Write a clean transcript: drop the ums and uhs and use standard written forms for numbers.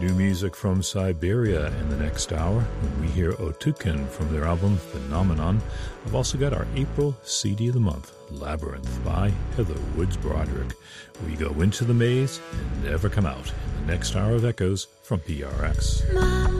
New music from Siberia in the next hour when we hear Otukin from their album Phenomenon. I've also got our April CD of the Month, Labyrinth by Heather Woods Broderick. We go into the maze and never come out in the next hour of Echoes from PRX.